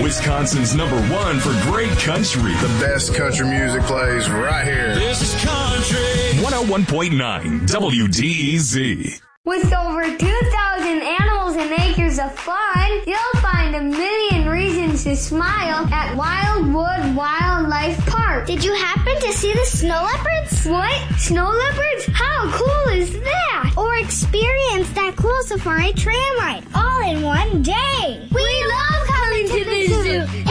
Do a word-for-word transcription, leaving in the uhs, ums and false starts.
Wisconsin's number one for great country. The best country music plays right here. This is country. one oh one point nine W D E Z. With over two thousand animals and acres of fun, you'll find a million reasons to smile at Wildwood Wildlife Park. Did you happen to see the snow leopards? What? Snow leopards? How cool is that? Or experience that cool safari tram ride all in one day. We, we love coming to the zoo. zoo.